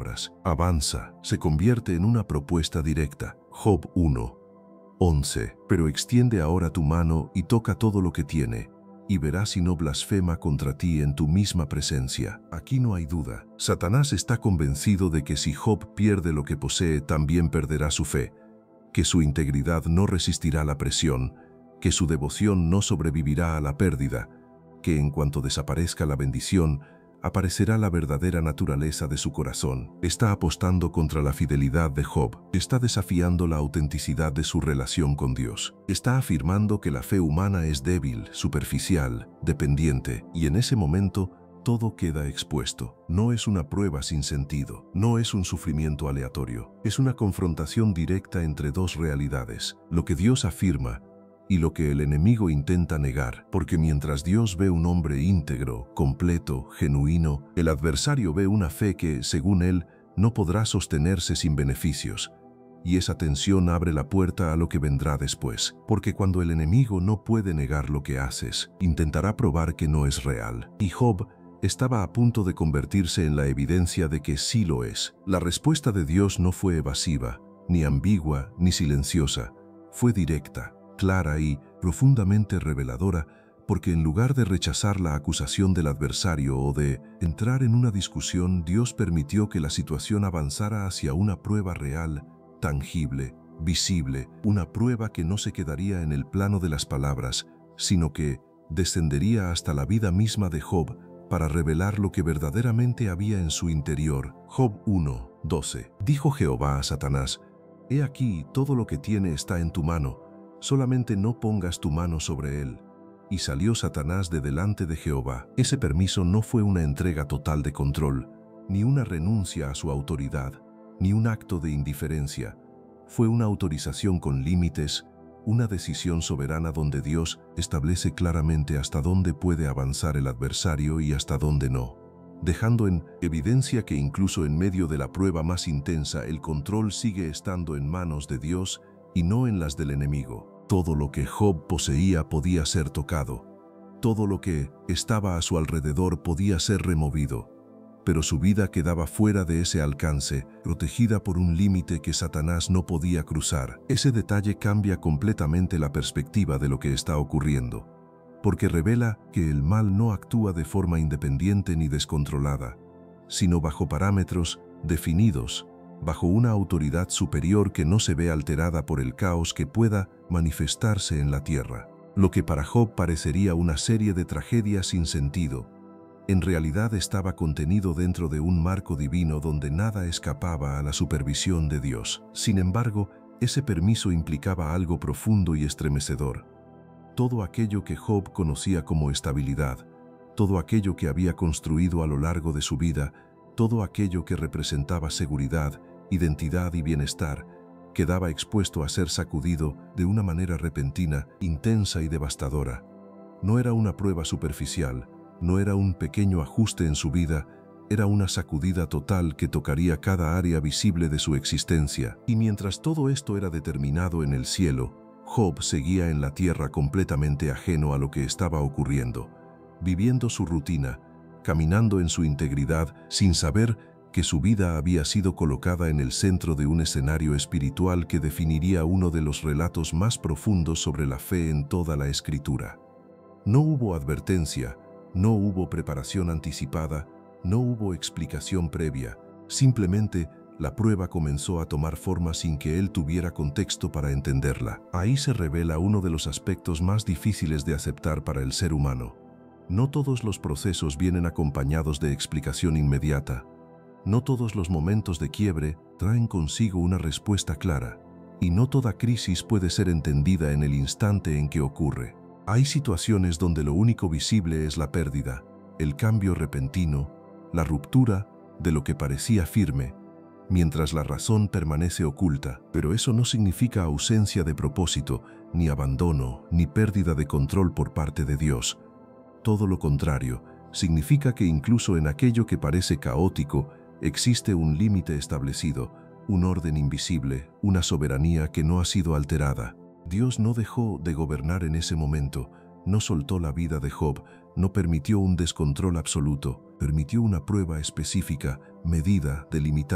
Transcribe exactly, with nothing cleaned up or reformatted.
palabras. Avanza, se convierte en una propuesta directa. Job uno, once. Pero extiende ahora tu mano y toca todo lo que tiene, y verás si no blasfema contra ti en tu misma presencia. Aquí no hay duda. Satanás está convencido de que si Job pierde lo que posee, también perderá su fe, que su integridad no resistirá la presión, que su devoción no sobrevivirá a la pérdida, que en cuanto desaparezca la bendición, aparecerá la verdadera naturaleza de su corazón. Está apostando contra la fidelidad de Job, está desafiando la autenticidad de su relación con Dios. Está afirmando que la fe humana es débil, superficial, dependiente, y en ese momento todo queda expuesto. No es una prueba sin sentido, no es un sufrimiento aleatorio, es una confrontación directa entre dos realidades, lo que Dios afirma y lo que el enemigo intenta negar, porque mientras Dios ve un hombre íntegro, completo, genuino, el adversario ve una fe que, según él, no podrá sostenerse sin beneficios. Y esa tensión abre la puerta a lo que vendrá después, porque cuando el enemigo no puede negar lo que haces, intentará probar que no es real. Y Job estaba a punto de convertirse en la evidencia de que sí lo es. La respuesta de Dios no fue evasiva, ni ambigua, ni silenciosa, fue directa, clara y profundamente reveladora, porque en lugar de rechazar la acusación del adversario o de entrar en una discusión, Dios permitió que la situación avanzara hacia una prueba real, tangible, visible, una prueba que no se quedaría en el plano de las palabras, sino que descendería hasta la vida misma de Job para revelar lo que verdaderamente había en su interior. Job uno, doce. Dijo Jehová a Satanás: He aquí, todo lo que tiene está en tu mano, solamente no pongas tu mano sobre él. Y salió Satanás de delante de Jehová. Ese permiso no fue una entrega total de control, ni una renuncia a su autoridad, ni un acto de indiferencia. Fue una autorización con límites, una decisión soberana donde Dios establece claramente hasta dónde puede avanzar el adversario y hasta dónde no, dejando en evidencia que incluso en medio de la prueba más intensa, el control sigue estando en manos de Dios y no en las del enemigo. Todo lo que Job poseía podía ser tocado. Todo lo que estaba a su alrededor podía ser removido. Pero su vida quedaba fuera de ese alcance, protegida por un límite que Satanás no podía cruzar. Ese detalle cambia completamente la perspectiva de lo que está ocurriendo, porque revela que el mal no actúa de forma independiente ni descontrolada, sino bajo parámetros definidos, bajo una autoridad superior que no se ve alterada por el caos que pueda manifestarse en la tierra. Lo que para Job parecería una serie de tragedias sin sentido, en realidad estaba contenido dentro de un marco divino donde nada escapaba a la supervisión de Dios. Sin embargo, ese permiso implicaba algo profundo y estremecedor. Todo aquello que Job conocía como estabilidad, todo aquello que había construido a lo largo de su vida, todo aquello que representaba seguridad, identidad y bienestar, quedaba expuesto a ser sacudido de una manera repentina, intensa y devastadora. No era una prueba superficial, no era un pequeño ajuste en su vida, era una sacudida total que tocaría cada área visible de su existencia. Y mientras todo esto era determinado en el cielo, Job seguía en la tierra completamente ajeno a lo que estaba ocurriendo, viviendo su rutina, caminando en su integridad, sin saber que su vida había sido colocada en el centro de un escenario espiritual que definiría uno de los relatos más profundos sobre la fe en toda la Escritura. No hubo advertencia, no hubo preparación anticipada, no hubo explicación previa, simplemente la prueba comenzó a tomar forma sin que él tuviera contexto para entenderla. Ahí se revela uno de los aspectos más difíciles de aceptar para el ser humano. No todos los procesos vienen acompañados de explicación inmediata. No todos los momentos de quiebre traen consigo una respuesta clara, y no toda crisis puede ser entendida en el instante en que ocurre. Hay situaciones donde lo único visible es la pérdida, el cambio repentino, la ruptura de lo que parecía firme, mientras la razón permanece oculta. Pero eso no significa ausencia de propósito, ni abandono, ni pérdida de control por parte de Dios. Todo lo contrario, significa que incluso en aquello que parece caótico, existe un límite establecido, un orden invisible, una soberanía que no ha sido alterada. Dios no dejó de gobernar en ese momento, no soltó la vida de Job, no permitió un descontrol absoluto, permitió una prueba específica, medida, delimitada.